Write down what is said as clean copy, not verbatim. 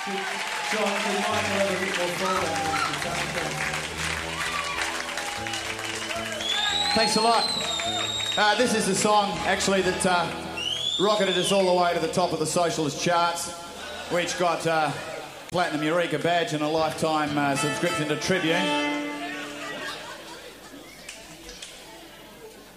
John, would you mind a little bit more forward? Thanks a lot. This is the song, actually, that rocketed us all the way to the top of the socialist charts. We each got Platinum Eureka badge and a lifetime subscription to Tribune.